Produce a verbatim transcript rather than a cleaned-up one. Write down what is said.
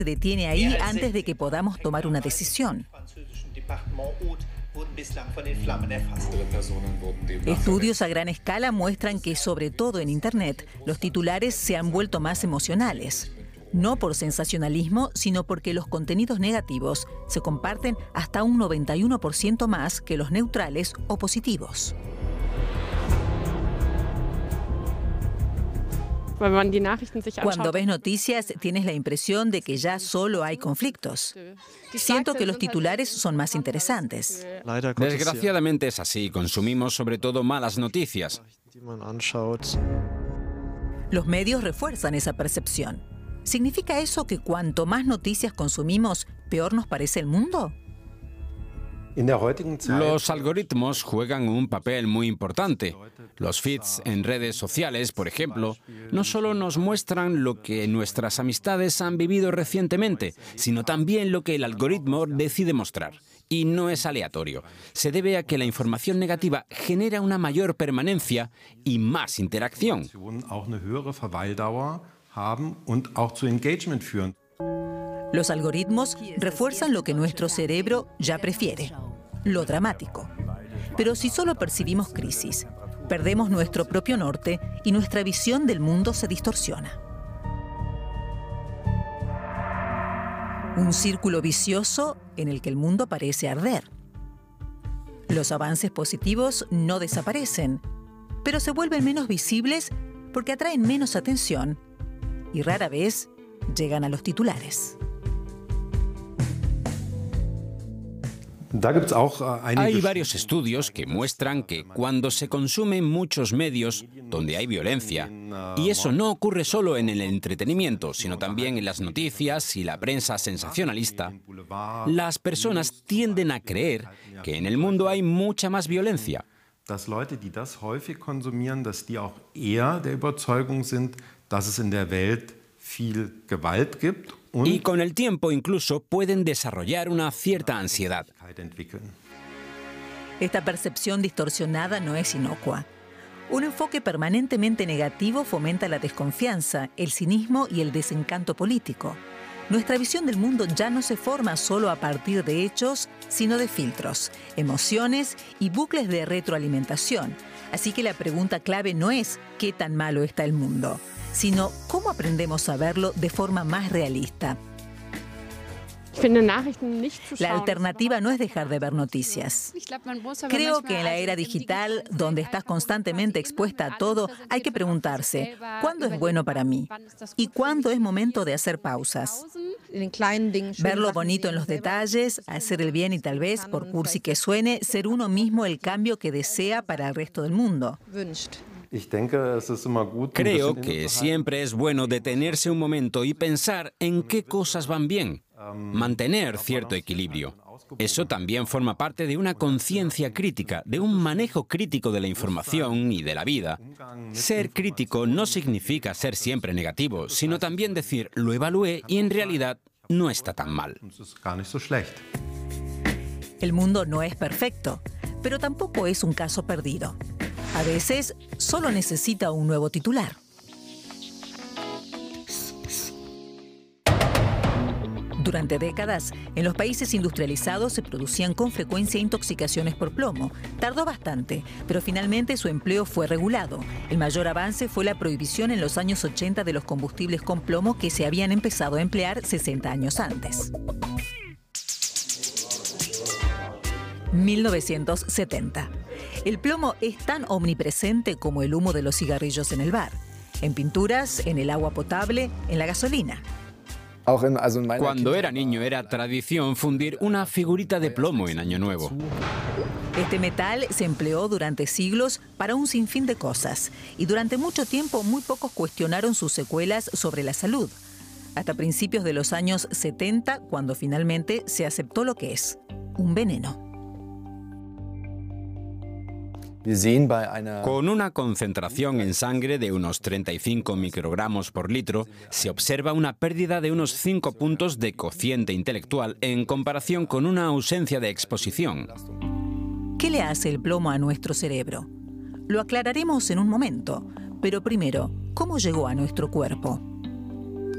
detiene ahí antes de que podamos tomar una decisión. Estudios a gran escala muestran que, sobre todo en Internet, los titulares se han vuelto más emocionales. No por sensacionalismo, sino porque los contenidos negativos se comparten hasta un noventa y uno por ciento más que los neutrales o positivos. Cuando ves noticias, tienes la impresión de que ya solo hay conflictos. Siento que los titulares son más interesantes. Desgraciadamente es así. Consumimos sobre todo malas noticias. Los medios refuerzan esa percepción. ¿Significa eso que cuanto más noticias consumimos, peor nos parece el mundo? Los algoritmos juegan un papel muy importante. Los feeds en redes sociales, por ejemplo, no solo nos muestran lo que nuestras amistades han vivido recientemente, sino también lo que el algoritmo decide mostrar. Y no es aleatorio. Se debe a que la información negativa genera una mayor permanencia y más interacción. Los algoritmos refuerzan lo que nuestro cerebro ya prefiere, lo dramático. Pero si solo percibimos crisis, perdemos nuestro propio norte y nuestra visión del mundo se distorsiona. Un círculo vicioso en el que el mundo parece arder. Los avances positivos no desaparecen, pero se vuelven menos visibles porque atraen menos atención y rara vez llegan a los titulares. Hay varios estudios que muestran que cuando se consumen muchos medios donde hay violencia, y eso no ocurre solo en el entretenimiento, sino también en las noticias y la prensa sensacionalista, las personas tienden a creer que en el mundo hay mucha más violencia. Dass Leute, die das häufig konsumieren, dass die auch eher der Überzeugung sind, dass es in der Welt viel Gewalt gibt. Y con el tiempo incluso pueden desarrollar una cierta ansiedad. Esta percepción distorsionada no es inocua. Un enfoque permanentemente negativo fomenta la desconfianza, el cinismo y el desencanto político. Nuestra visión del mundo ya no se forma solo a partir de hechos, sino de filtros, emociones y bucles de retroalimentación. Así que la pregunta clave no es ¿qué tan malo está el mundo?, sino ¿cómo aprendemos a verlo de forma más realista? La alternativa no es dejar de ver noticias. Creo que en la era digital, donde estás constantemente expuesta a todo, hay que preguntarse, ¿cuándo es bueno para mí? ¿Y cuándo es momento de hacer pausas? Ver lo bonito en los detalles, hacer el bien y tal vez, por cursi que suene, ser uno mismo el cambio que desea para el resto del mundo. Creo que siempre es bueno detenerse un momento y pensar en qué cosas van bien. Mantener cierto equilibrio. Eso también forma parte de una conciencia crítica, de un manejo crítico de la información y de la vida. Ser crítico no significa ser siempre negativo, sino también decir, lo evalué y en realidad no está tan mal. El mundo no es perfecto, pero tampoco es un caso perdido. A veces solo necesita un nuevo titular. Durante décadas, en los países industrializados se producían con frecuencia intoxicaciones por plomo. Tardó bastante, pero finalmente su empleo fue regulado. El mayor avance fue la prohibición en los años ochenta de los combustibles con plomo que se habían empezado a emplear sesenta años antes. mil novecientos setenta. El plomo es tan omnipresente como el humo de los cigarrillos en el bar, en pinturas, en el agua potable, en la gasolina. Cuando era niño era tradición fundir una figurita de plomo en Año Nuevo. Este metal se empleó durante siglos para un sinfín de cosas y durante mucho tiempo muy pocos cuestionaron sus secuelas sobre la salud. Hasta principios de los años setenta, cuando finalmente se aceptó lo que es, un veneno. Con una concentración en sangre de unos treinta y cinco microgramos por litro, se observa una pérdida de unos cinco puntos de cociente intelectual en comparación con una ausencia de exposición. ¿Qué le hace el plomo a nuestro cerebro? Lo aclararemos en un momento, pero primero, ¿cómo llegó a nuestro cuerpo?